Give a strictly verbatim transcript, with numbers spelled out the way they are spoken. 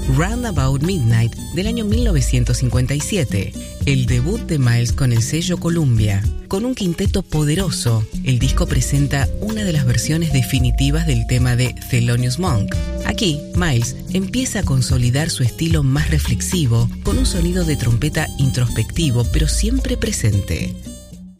Round About Midnight del año mil novecientos cincuenta y siete, el debut de Miles con el sello Columbia. Con un quinteto poderoso, el disco presenta una de las versiones definitivas del tema de Thelonious Monk. Aquí, Miles empieza a consolidar su estilo más reflexivo, con un sonido de trompeta introspectivo, pero siempre presente.